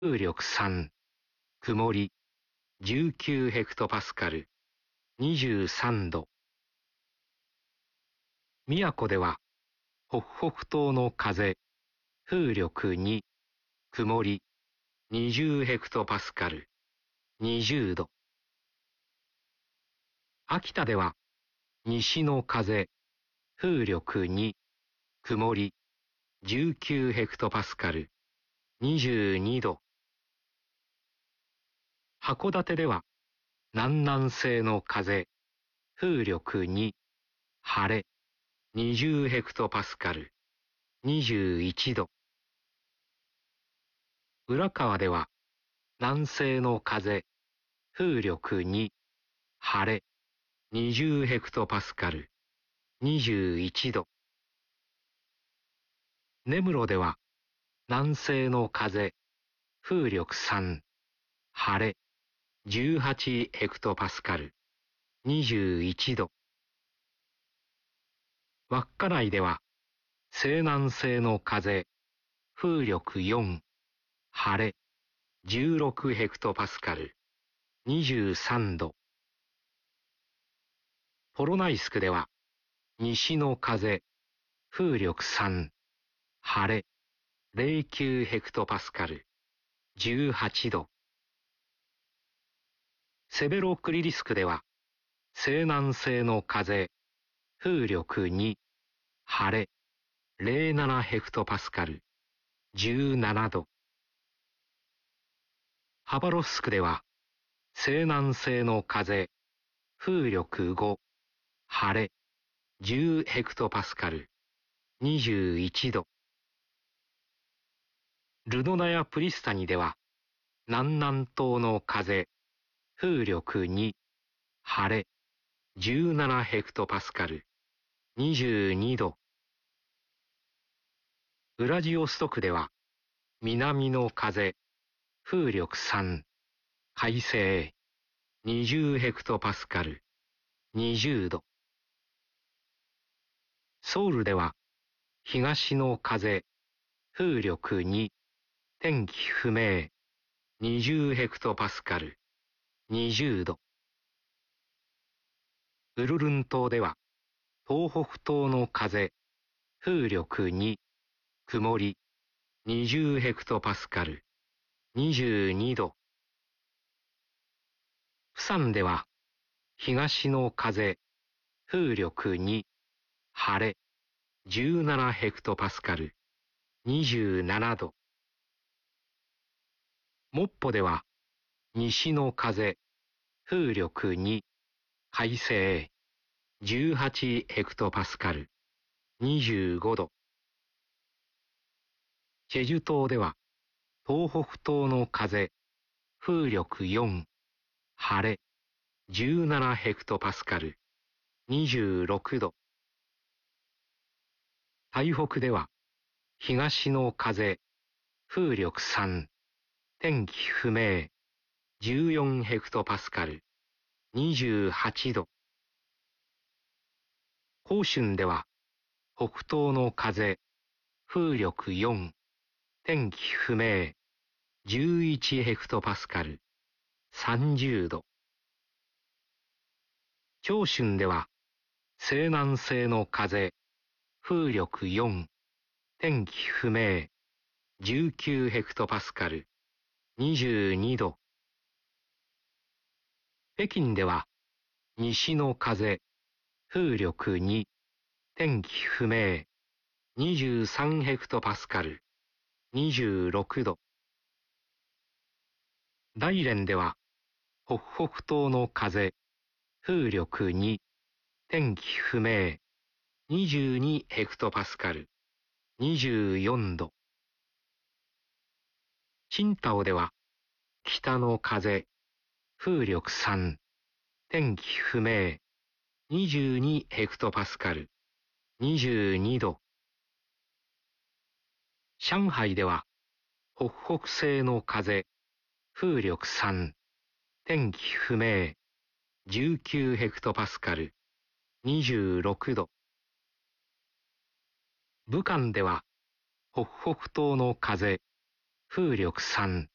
風力3、曇り、19ヘクトパスカル、23度。宮古では、北北東の風、風力2、曇り、20ヘクトパスカル、20度。秋田では、西の風、風力2、曇り、19ヘクトパスカル、22度。函館では、南南西の風、風力2、晴れ、20ヘクトパスカル、21度。浦河では、南西の風、風力2、晴れ、20ヘクトパスカル、21度。根室では、南西の風、風力3、晴れ、18ヘクトパスカル、21度。稚内では、西南西の風、風力4、晴れ、16ヘクトパスカル、23度。ポロナイスクでは、西の風、風力3、晴れ、09ヘクトパスカル、18度。セベロクリリスクでは、西南西の風、風力2、晴れ、07ヘクトパスカル、17度。ハバロフスクでは、西南西の風、風力5、晴れ、10ヘクトパスカル、21度。ルドナやプリスタニでは、南南東の風、風力2、晴れ、17ヘクトパスカル、22度。ウラジオストクでは、南の風、風力3、快晴、20ヘクトパスカル、20度。ソウルでは、東の風、風力2、天気不明、20ヘクトパスカル、20度。ウルルン島では、東北東の風、風力2、曇り、20ヘクトパスカル、22度。プサンでは、東の風、風力2、晴れ、17ヘクトパスカル、27度。モッポでは、西の風、風力2、快晴、18ヘクトパスカル、25度。チェジュ島では、東北東の風、風力4、晴れ、17ヘクトパスカル、26度。台北では、東の風、風力3、天気不明、14ヘクトパスカル、28度。広春では、北東の風、風力4、天気不明、11ヘクトパスカル、30度。長春では、西南西の風、風力4、天気不明、19ヘクトパスカル、22度。北京では、西の風、風力2、天気不明、23ヘクトパスカル、26度。大連では、北北東の風、風力2、天気不明、22ヘクトパスカル、24度。青島では、北の風、風力3、天気不明、22ヘクトパスカル、22度。上海では、北北西の風、風力3、天気不明、19ヘクトパスカル、26度。武漢では、北北東の風、風力3、